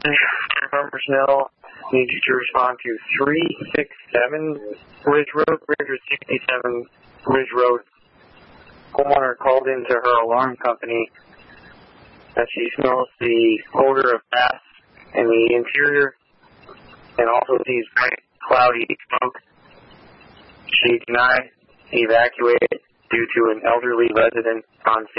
Farmers Mill needs you to respond to 367 Ridge Road, Bridge 67 Ridge Road. Homeowner called into her alarm company that she smells the odor of gas in the interior and also sees bright, cloudy smoke. She denied evacuated due to an elderly resident on